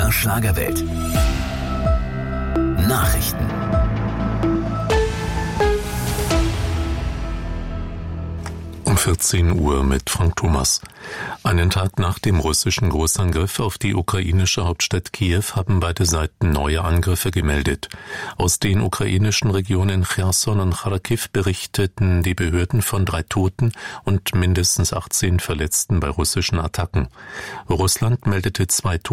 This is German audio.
MDR Schlagerwelt. Nachrichten. Um 14 Uhr mit Frank Thomas. Einen Tag nach dem russischen Großangriff auf die ukrainische Hauptstadt Kiew haben beide Seiten neue Angriffe gemeldet. Aus den ukrainischen Regionen Cherson und Charkiw berichteten die Behörden von 3 Toten und mindestens 18 Verletzten bei russischen Attacken. Russland meldete 2